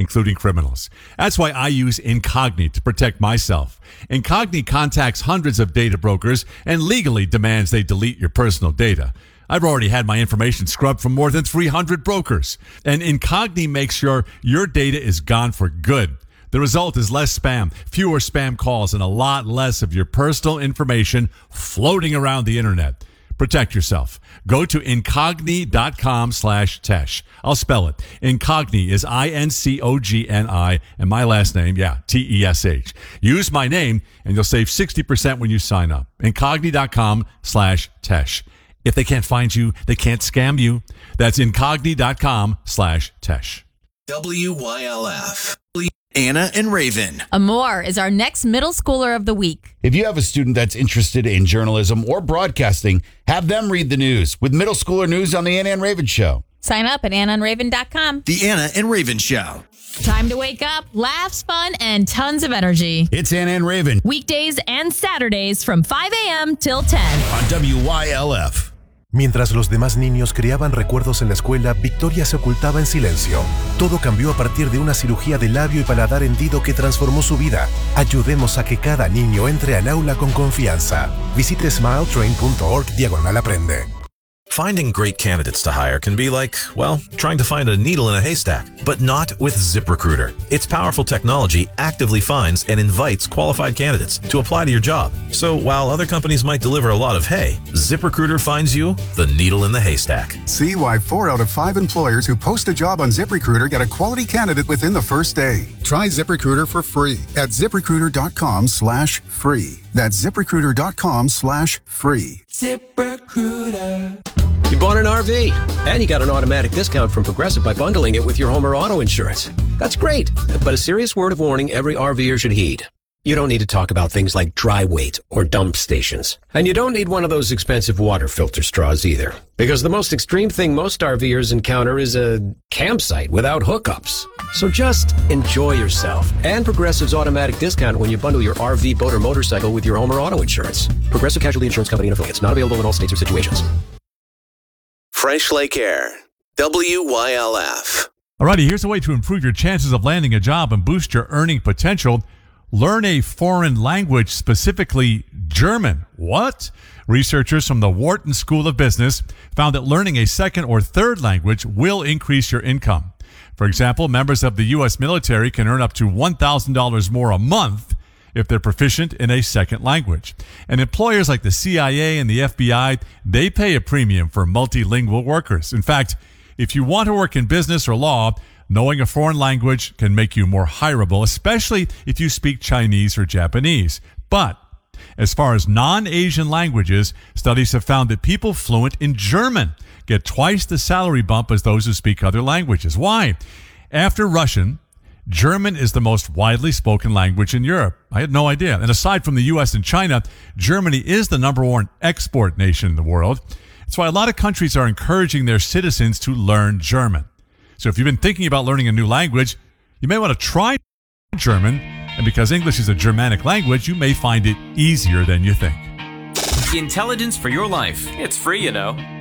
including criminals. That's why I use Incogni to protect myself. Incogni contacts hundreds of data brokers and legally demands they delete your personal data. I've already had my information scrubbed from more than 300 brokers. And Incogni makes sure your data is gone for good. The result is less spam, fewer spam calls, and a lot less of your personal information floating around the internet. Protect yourself. Go to Incogni.com/Tesh. I'll spell it. Incogni is INCOGNI, and my last name, TESH. Use my name, and you'll save 60% when you sign up. Incogni.com/Tesh. If they can't find you, they can't scam you. That's Incogni.com/Tesh. WYLF. Anna and Raven. Amor is our next middle schooler of the week. If you have a student that's interested in journalism or broadcasting, have them read the news with middle schooler news on the Anna and Raven Show. Sign up at AnnaandRaven.com. The Anna and Raven Show. Time to wake up, laughs, fun, and tons of energy. It's Anna and Raven. Weekdays and Saturdays from 5 a.m. till 10. On WYLF. Mientras los demás niños creaban recuerdos en la escuela, Victoria se ocultaba en silencio. Todo cambió a partir de una cirugía de labio y paladar hendido que transformó su vida. Ayudemos a que cada niño entre al aula con confianza. Visite smiletrain.org/aprende. Finding great candidates to hire can be like, well, trying to find a needle in a haystack, but not with ZipRecruiter. Its powerful technology actively finds and invites qualified candidates to apply to your job. So while other companies might deliver a lot of hay, ZipRecruiter finds you the needle in the haystack. See why 4 out of 5 employers who post a job on ZipRecruiter get a quality candidate within the first day. Try ZipRecruiter for free at ZipRecruiter.com/free. That's ZipRecruiter.com/free. ZipRecruiter. You bought an RV, and you got an automatic discount from Progressive by bundling it with your home or auto insurance. That's great, but a serious word of warning every RVer should heed. You don't need to talk about things like dry weight or dump stations. And you don't need one of those expensive water filter straws either. Because the most extreme thing most RVers encounter is a campsite without hookups. So just enjoy yourself and Progressive's automatic discount when you bundle your RV, boat, or motorcycle with your home or auto insurance. Progressive Casualty Insurance Company and affiliates. Not available in all states or situations. Fresh Lake Air. WYLF. Alrighty, here's a way to improve your chances of landing a job and boost your earning potential. Learn a foreign language, specifically German. What? Researchers from the Wharton School of Business found that learning a second or third language will increase your income. For example, members of the U.S. military can earn up to $1,000 more a month if they're proficient in a second language. And employers like the CIA and the FBI, they pay a premium for multilingual workers. In fact, if you want to work in business or law, knowing a foreign language can make you more hireable, especially if you speak Chinese or Japanese. But as far as non-Asian languages, studies have found that people fluent in German get twice the salary bump as those who speak other languages. Why? After Russian, German is the most widely spoken language in Europe. I had no idea. And aside from the U.S. and China, Germany is the number one export nation in the world. That's why a lot of countries are encouraging their citizens to learn German. So if you've been thinking about learning a new language, you may want to try German. And because English is a Germanic language, you may find it easier than you think. Intelligence for your life. It's free, you know.